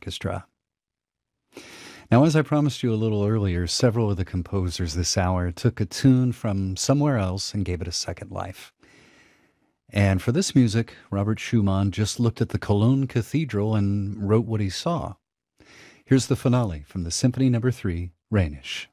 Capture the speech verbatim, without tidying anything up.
Orchestra. Now, as I promised you a little earlier, several of the composers this hour took a tune from somewhere else and gave it a second life. And for this music, Robert Schumann just looked at the Cologne Cathedral and wrote what he saw. Here's the finale from the Symphony Number three, Rhenish.